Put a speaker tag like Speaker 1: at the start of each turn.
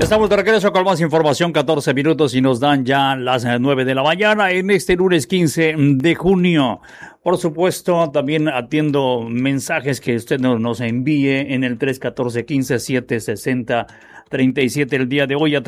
Speaker 1: Estamos de regreso con más información, 14 minutos y nos dan ya las 9 de la mañana en este lunes 15 de junio. Por supuesto, también atiendo mensajes que usted nos envíe en el 314-15-760-37 el día de hoy.